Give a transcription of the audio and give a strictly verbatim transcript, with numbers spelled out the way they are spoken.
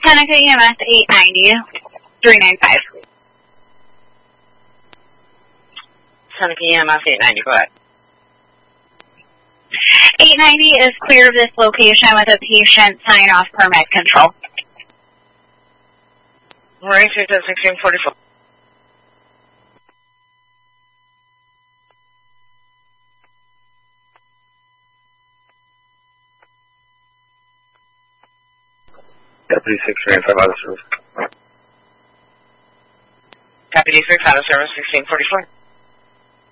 Seneca E M S eight ninety, three nine five. Seneca E M S eight ninety, go ahead. eight ninety is clear of this location with a patient sign-off permit control. Marine Street at sixteen forty-four. Deputy six three nine five out of service. Deputy six out of service, sixteen forty-four.